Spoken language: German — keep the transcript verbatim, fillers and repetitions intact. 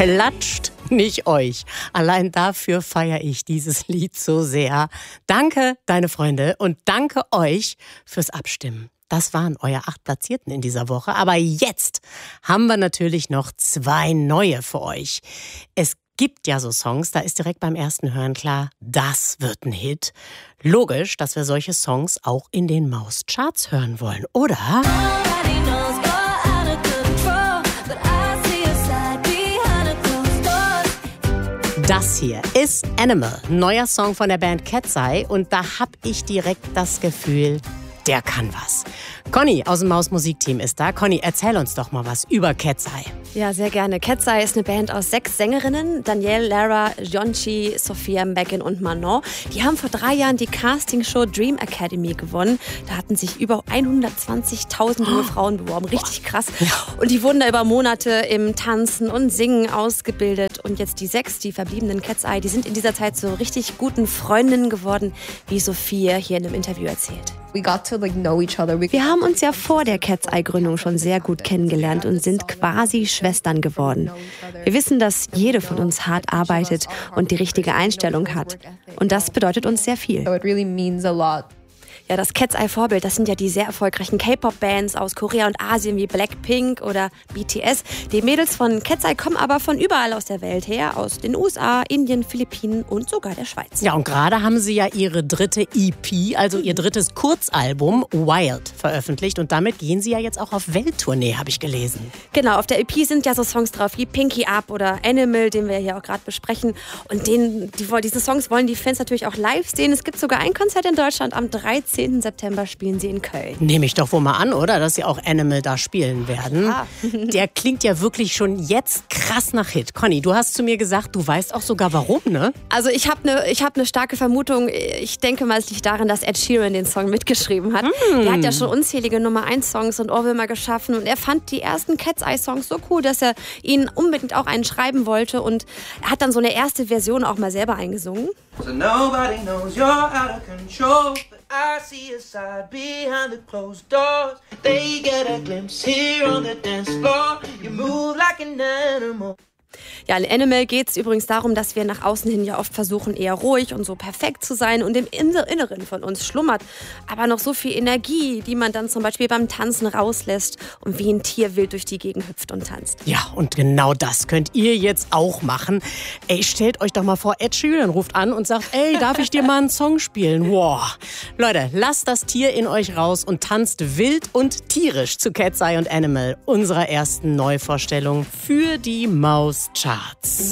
klatscht, nicht euch. Allein dafür feiere ich dieses Lied so sehr. Danke, deine Freunde, und danke euch fürs Abstimmen. Das waren eure acht Platzierten in dieser Woche. Aber jetzt haben wir natürlich noch zwei neue für euch. Es gibt ja so Songs, da ist direkt beim ersten Hören klar, das wird ein Hit. Logisch, dass wir solche Songs auch in den Maus-Charts hören wollen, oder? Das hier ist Animal, neuer Song von der Band Cat's Eye, und da hab ich direkt das Gefühl, der kann was. Conny aus dem Maus-Musikteam ist da. Conny, erzähl uns doch mal was über Cat's Eye. Ja, sehr gerne. Cat's Eye ist eine Band aus sechs Sängerinnen. Danielle, Lara, Jonchi, Sophia, Megan und Manon. Die haben vor drei Jahren die Castingshow Dream Academy gewonnen. Da hatten sich über hundertzwanzigtausend junge Frauen beworben. Richtig krass. Und die wurden da über Monate im Tanzen und Singen ausgebildet. Und jetzt die sechs, die verbliebenen Cat's Eye, die sind in dieser Zeit so richtig guten Freundinnen geworden, wie Sophia hier in einem Interview erzählt. We got to like know each other. Wir haben uns ja vor der Cat's Eye Gründung schon sehr gut kennengelernt und sind quasi Schwestern geworden. Wir wissen, dass jede von uns hart arbeitet und die richtige Einstellung hat. Und das bedeutet uns sehr viel. So it really means a lot. Ja, das Cat's Eye Vorbild, das sind ja die sehr erfolgreichen K-Pop-Bands aus Korea und Asien wie Blackpink oder B T S. Die Mädels von Cat's Eye kommen aber von überall aus der Welt her, aus den U S A, Indien, Philippinen und sogar der Schweiz. Ja, und gerade haben sie ja ihre dritte E P, also ihr drittes Kurzalbum Wild, veröffentlicht. Und damit gehen sie ja jetzt auch auf Welttournee, habe ich gelesen. Genau, auf der E P sind ja so Songs drauf wie Pinky Up oder Animal, den wir hier auch gerade besprechen. Und den, die, diese Songs wollen die Fans natürlich auch live sehen. Es gibt sogar ein Konzert in Deutschland am dreizehnten September spielen sie in Köln. Nehme ich doch wohl mal an, oder? Dass sie auch Animal da spielen werden. Ja. Der klingt ja wirklich schon jetzt krass nach Hit. Conny, du hast zu mir gesagt, du weißt auch sogar warum, ne? Also ich habe eine ich hab ne starke Vermutung. Ich denke mal, es liegt daran, dass Ed Sheeran den Song mitgeschrieben hat. Mm. Der hat ja schon unzählige Nummer eins Songs und Ohrwürmer geschaffen. Und er fand die ersten Cat's Eye Songs so cool, dass er ihnen unbedingt auch einen schreiben wollte. Und er hat dann so eine erste Version auch mal selber eingesungen. So nobody knows you're out of control, but I see a side behind the closed doors. They get a glimpse here on the dance floor. You move like an animal. Ja, in Animal geht es übrigens darum, dass wir nach außen hin ja oft versuchen, eher ruhig und so perfekt zu sein. Und im Inneren von uns schlummert aber noch so viel Energie, die man dann zum Beispiel beim Tanzen rauslässt und wie ein Tier wild durch die Gegend hüpft und tanzt. Ja, und genau das könnt ihr jetzt auch machen. Ey, stellt euch doch mal vor, Ed Sheeran ruft an und sagt, ey, darf ich dir mal einen Song spielen? Wow. Leute, lasst das Tier in euch raus und tanzt wild und tierisch zu Cat's Eye und Animal, unserer ersten Neuvorstellung für die Maus-Charts.